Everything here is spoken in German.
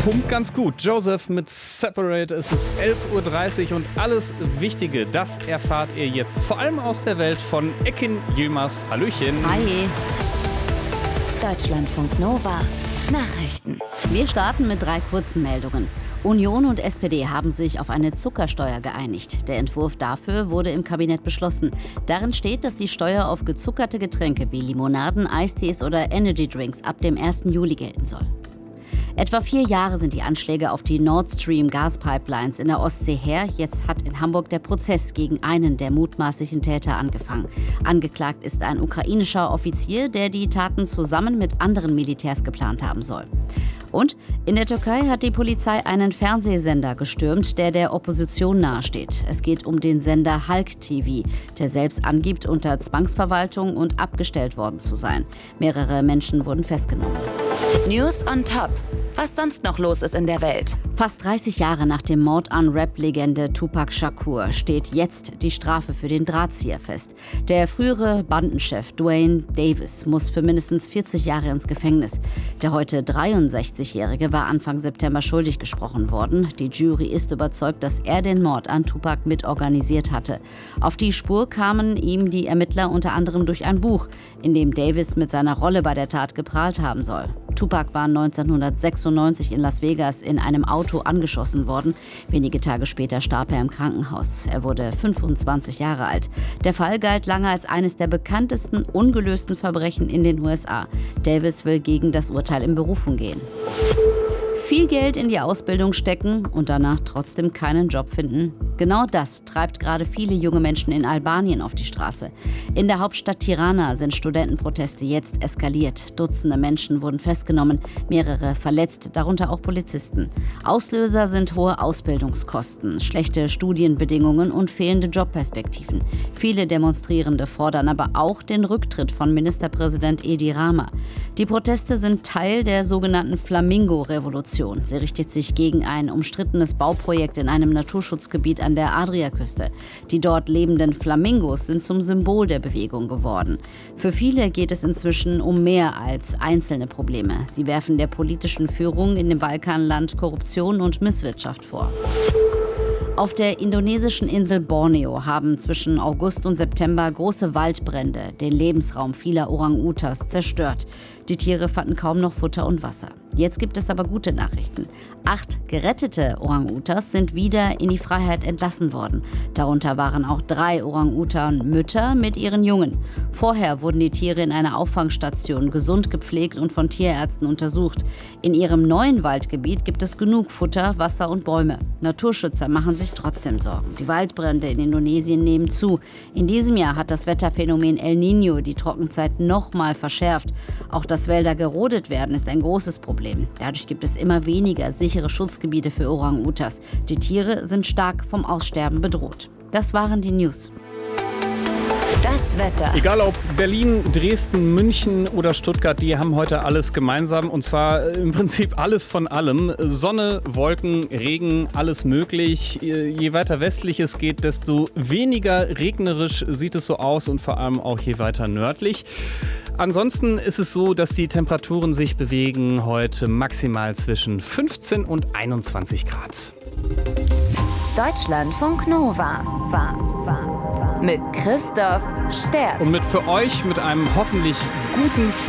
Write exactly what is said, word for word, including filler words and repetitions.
Pumpt ganz gut. Joseph mit Separate. Es ist elf Uhr dreißig und alles Wichtige, das erfahrt ihr jetzt. Vor allem aus der Welt von Ekin Yilmaz. Hallöchen. Hi. Deutschlandfunk Nova. Nachrichten. Wir starten mit drei kurzen Meldungen. Union und S P D haben sich auf eine Zuckersteuer geeinigt. Der Entwurf dafür wurde im Kabinett beschlossen. Darin steht, dass die Steuer auf gezuckerte Getränke wie Limonaden, Eistees oder Energydrinks ab dem ersten Juli gelten soll. Etwa vier Jahre sind die Anschläge auf die Nord Stream Gaspipelines in der Ostsee her. Jetzt hat in Hamburg der Prozess gegen einen der mutmaßlichen Täter angefangen. Angeklagt ist ein ukrainischer Offizier, der die Taten zusammen mit anderen Militärs geplant haben soll. Und in der Türkei hat die Polizei einen Fernsehsender gestürmt, der der Opposition nahesteht. Es geht um den Sender Halk T V, der selbst angibt, unter Zwangsverwaltung und abgestellt worden zu sein. Mehrere Menschen wurden festgenommen. News on Top. Was sonst noch los ist in der Welt. Fast dreißig Jahre nach dem Mord an Rap-Legende Tupac Shakur steht jetzt die Strafe für den Drahtzieher fest. Der frühere Bandenchef Duane Davis muss für mindestens vierzig Jahre ins Gefängnis. Der heute dreiundsechzigjährige war Anfang September schuldig gesprochen worden. Die Jury ist überzeugt, dass er den Mord an Tupac mitorganisiert hatte. Auf die Spur kamen ihm die Ermittler unter anderem durch ein Buch, in dem Davis mit seiner Rolle bei der Tat geprahlt haben soll. Tupac war neunzehnhundertsechsundneunzig in Las Vegas in einem Auto angeschossen worden. Wenige Tage später starb er im Krankenhaus. Er wurde fünfundzwanzig Jahre alt. Der Fall galt lange als eines der bekanntesten ungelösten Verbrechen in den U S A. Davis will gegen das Urteil in Berufung gehen. Viel Geld in die Ausbildung stecken und danach trotzdem keinen Job finden? Genau das treibt gerade viele junge Menschen in Albanien auf die Straße. In der Hauptstadt Tirana sind Studentenproteste jetzt eskaliert. Dutzende Menschen wurden festgenommen, mehrere verletzt, darunter auch Polizisten. Auslöser sind hohe Ausbildungskosten, schlechte Studienbedingungen und fehlende Jobperspektiven. Viele Demonstrierende fordern aber auch den Rücktritt von Ministerpräsident Edi Rama. Die Proteste sind Teil der sogenannten Flamingo-Revolution. Sie richtet sich gegen ein umstrittenes Bauprojekt in einem Naturschutzgebiet an der Adriaküste. Die dort lebenden Flamingos sind zum Symbol der Bewegung geworden. Für viele geht es inzwischen um mehr als einzelne Probleme. Sie werfen der politischen Führung in dem Balkanland Korruption und Misswirtschaft vor. Auf der indonesischen Insel Borneo haben zwischen August und September große Waldbrände den Lebensraum vieler Orang-Utans zerstört. Die Tiere fanden kaum noch Futter und Wasser. Jetzt gibt es aber gute Nachrichten. Acht gerettete Orang-Utans sind wieder in die Freiheit entlassen worden. Darunter waren auch drei Orang-Utan-Mütter mit ihren Jungen. Vorher wurden die Tiere in einer Auffangstation gesund gepflegt und von Tierärzten untersucht. In ihrem neuen Waldgebiet gibt es genug Futter, Wasser und Bäume. Naturschützer machen sich trotzdem Sorgen. Die Waldbrände in Indonesien nehmen zu. In diesem Jahr hat das Wetterphänomen El Niño die Trockenzeit noch mal verschärft. Auch dass Wälder gerodet werden, ist ein großes Problem. Dadurch gibt es immer weniger sichere Schutzgebiete für Orang-Utans. Die Tiere sind stark vom Aussterben bedroht. Das waren die News. Das Wetter. Egal ob Berlin, Dresden, München oder Stuttgart, die haben heute alles gemeinsam. Und zwar im Prinzip alles von allem. Sonne, Wolken, Regen, alles möglich. Je weiter westlich es geht, desto weniger regnerisch sieht es so aus und vor allem auch je weiter nördlich. Ansonsten ist es so, dass die Temperaturen sich bewegen heute maximal zwischen fünfzehn und einundzwanzig Grad. Deutschlandfunk Nova. Mit Christoph Sterz. Und mit für euch mit einem hoffentlich guten